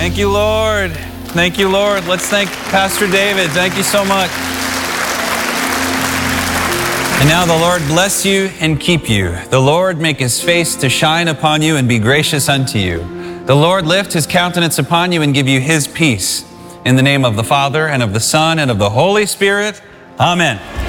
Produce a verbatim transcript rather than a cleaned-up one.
Thank you, Lord. Thank you, Lord. Let's thank Pastor David. Thank you so much. And now the Lord bless you and keep you. The Lord make his face to shine upon you and be gracious unto you. The Lord lift his countenance upon you and give you his peace. In the name of the Father, and of the Son, and of the Holy Spirit. Amen.